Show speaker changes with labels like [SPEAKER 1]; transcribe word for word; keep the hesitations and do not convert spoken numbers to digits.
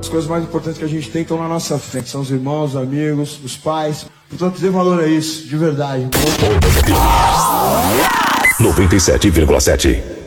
[SPEAKER 1] As coisas mais importantes que a gente tem estão na nossa frente. São os irmãos, os amigos, os pais. Portanto, dê valor a isso, de verdade.
[SPEAKER 2] noventa e sete vírgula sete